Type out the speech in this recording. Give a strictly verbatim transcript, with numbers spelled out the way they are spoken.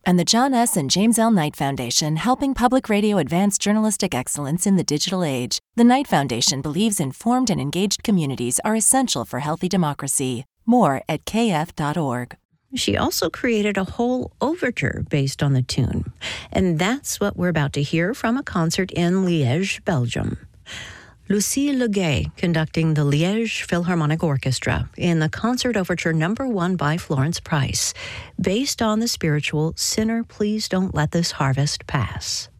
And the John S. and James L. Knight Foundation, helping public radio advance journalistic excellence in the digital age. The Knight Foundation believes informed and engaged communities are essential for healthy democracy. More at k f dot org. She also created a whole overture based on the tune. And that's what we're about to hear from a concert in Liège, Belgium. Lucie Leguet conducting the Liège Philharmonic Orchestra in the concert overture number one by Florence Price, based on the spiritual Sinner, Please Don't Let This Harvest Pass.